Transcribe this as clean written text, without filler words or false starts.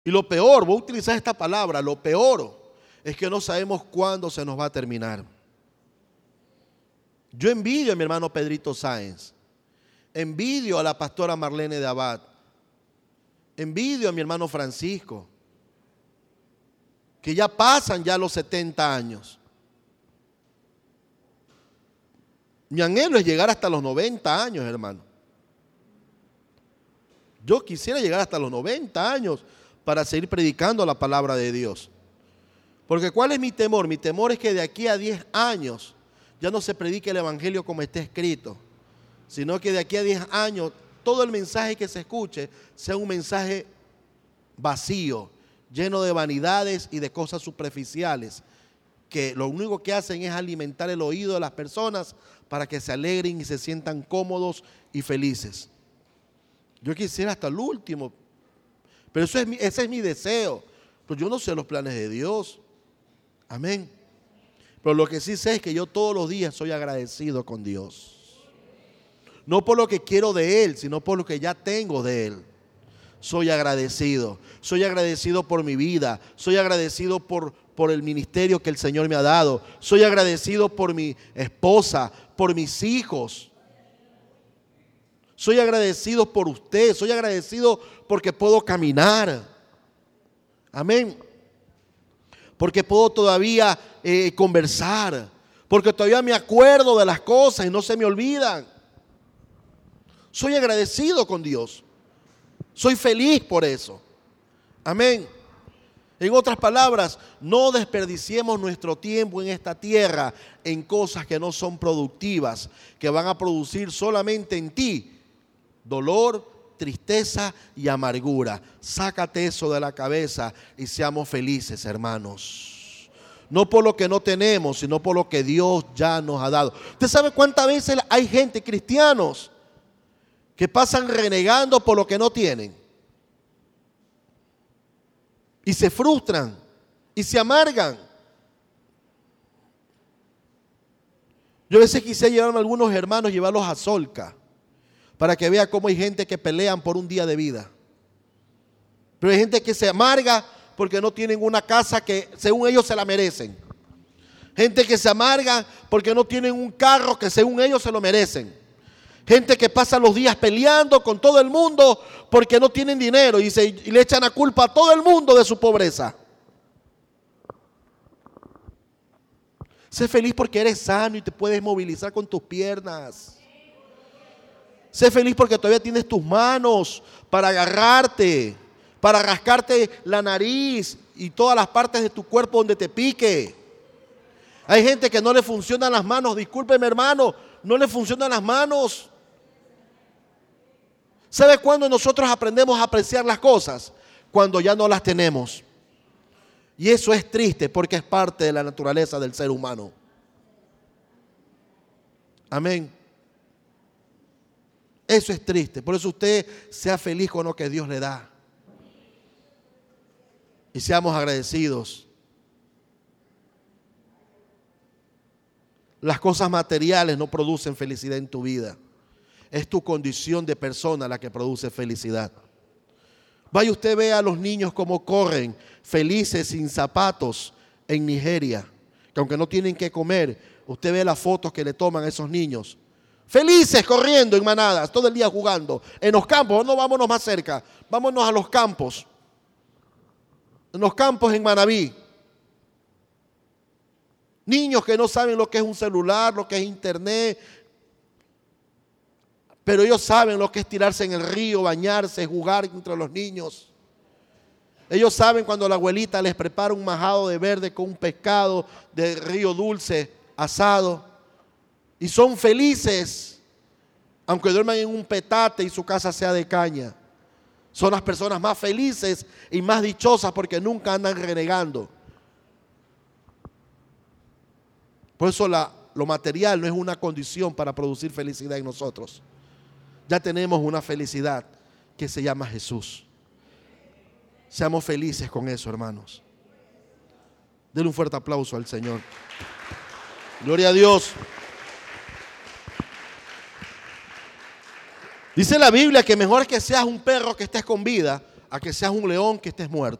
Y lo peor, voy a utilizar esta palabra, lo peor es que no sabemos cuándo se nos va a terminar. Yo envidio a mi hermano Pedrito Sáenz, envidio a la pastora Marlene de Abad, envidio a mi hermano Francisco, que ya pasan ya los 70 años. Mi anhelo es llegar hasta los 90 años, hermano. Yo quisiera llegar hasta los 90 años para seguir predicando la palabra de Dios. Porque ¿cuál es mi temor? Mi temor es que de aquí a 10 años ya no se predique el evangelio como está escrito, sino que de aquí a 10 años todo el mensaje que se escuche sea un mensaje vacío, lleno de vanidades y de cosas superficiales, que lo único que hacen es alimentar el oído de las personas para que se alegren y se sientan cómodos y felices. Yo quisiera hasta el último, pero ese es mi deseo. Pero yo no sé los planes de Dios. Amén. Pero lo que sí sé es que yo todos los días soy agradecido con Dios. No por lo que quiero de Él, sino por lo que ya tengo de Él. Soy agradecido. Soy agradecido por mi vida. Soy agradecido por el ministerio que el Señor me ha dado. Soy agradecido por mi esposa, por mis hijos. Soy agradecido por usted. Soy agradecido porque puedo caminar. Amén. Porque puedo todavía conversar. Porque todavía me acuerdo de las cosas y no se me olvidan. Soy agradecido con Dios. Soy feliz por eso. Amén. En otras palabras, no desperdiciemos nuestro tiempo en esta tierra en cosas que no son productivas, que van a producir solamente en ti dolor, tristeza y amargura. Sácate eso de la cabeza y seamos felices, hermanos. No por lo que no tenemos, sino por lo que Dios ya nos ha dado. ¿Usted sabe cuántas veces hay gente, cristianos, que pasan renegando por lo que no tienen? Y se frustran y se amargan. Yo a veces quisiera llevarme a algunos hermanos, llevarlos a Solca, para que vea cómo hay gente que pelean por un día de vida. Pero hay gente que se amarga porque no tienen una casa que según ellos se la merecen. Gente que se amarga porque no tienen un carro que según ellos se lo merecen. Gente que pasa los días peleando con todo el mundo porque no tienen dinero y le echan la culpa a todo el mundo de su pobreza. Sé feliz porque eres sano y te puedes movilizar con tus piernas. Sé feliz porque todavía tienes tus manos para agarrarte, para rascarte la nariz y todas las partes de tu cuerpo donde te pique. Hay gente que no le funcionan las manos, discúlpeme hermano, no le funcionan las manos. ¿Sabe cuándo nosotros aprendemos a apreciar las cosas? Cuando ya no las tenemos. Y eso es triste porque es parte de la naturaleza del ser humano. Amén. Eso es triste. Por eso usted sea feliz con lo que Dios le da. Y seamos agradecidos. Las cosas materiales no producen felicidad en tu vida. Es tu condición de persona la que produce felicidad. Vaya usted vea a los niños cómo corren felices sin zapatos en Nigeria, que aunque no tienen que comer, usted ve las fotos que le toman a esos niños. Felices corriendo en manadas, todo el día jugando. En los campos, no vámonos más cerca, vámonos a los campos. En los campos en Manabí. Niños que no saben lo que es un celular, lo que es internet, pero ellos saben lo que es tirarse en el río, bañarse, jugar entre los niños. Ellos saben cuando la abuelita les prepara un majado de verde con un pescado de río dulce, asado. Y son felices, aunque duerman en un petate y su casa sea de caña. Son las personas más felices y más dichosas porque nunca andan renegando. Por eso lo material no es una condición para producir felicidad en nosotros. Ya tenemos una felicidad que se llama Jesús. Seamos felices con eso, hermanos. Denle un fuerte aplauso al Señor. Gloria a Dios. Dice la Biblia que mejor es que seas un perro que estés con vida a que seas un león que estés muerto.